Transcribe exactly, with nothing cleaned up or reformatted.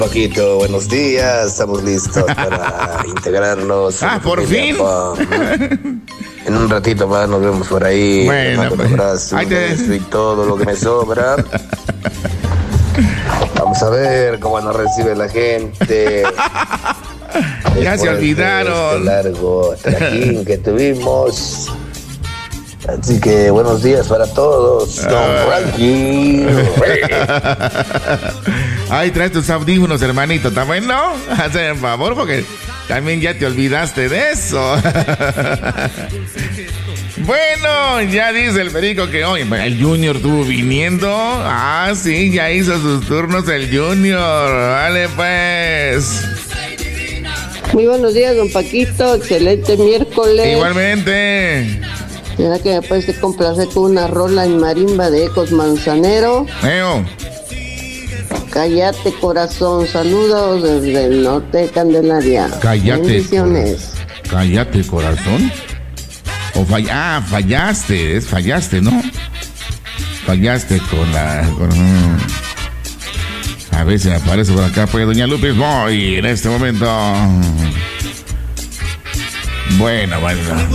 Paquito, buenos días, estamos listos para integrarnos. Ah, por fin. En un ratito más nos vemos por ahí. Bueno, un pues, abrazo, ahí te- y todo lo que me sobra. Vamos a ver cómo nos recibe la gente. Ya se Después de olvidaron. este largo trajín que tuvimos. Así que buenos días para todos. Don Ah. Frankie. Ay, trae tus audífonos, hermanito. ¿Está bueno? Hazme el favor, porque también ya te olvidaste de eso. Bueno, ya dice el perico que hoy el Junior estuvo viniendo. Ah, sí, ya hizo sus turnos el Junior. Vale, pues. Muy buenos días, don Paquito. Excelente miércoles. Igualmente. ¿Será que me puedes complacer con una rola en marimba de Ecos Manzanero? Eo. Cállate, corazón. Saludos desde el norte de Candelaria. Cállate. Bendiciones. Cállate, corazón. O fall- ah, fallaste, es fallaste, ¿no? Fallaste con la... con- a ver si me aparece por acá, pues, doña Lupis Boy, en este momento. Bueno, bueno.